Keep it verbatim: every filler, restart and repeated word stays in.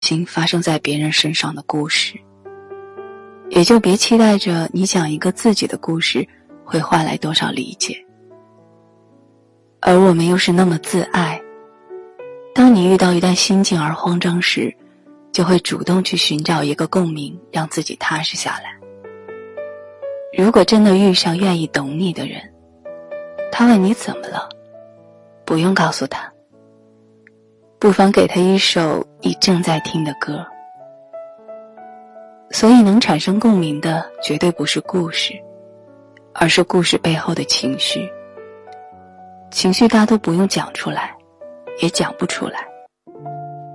情发生在别人身上的故事，也就别期待着你讲一个自己的故事会换来多少理解。而我们又是那么自爱，当你遇到一段心境而慌张时，就会主动去寻找一个共鸣，让自己踏实下来。如果真的遇上愿意懂你的人，他问你怎么了，不用告诉他，不妨给他一首你正在听的歌。所以能产生共鸣的绝对不是故事，而是故事背后的情绪。情绪大都不用讲出来，也讲不出来，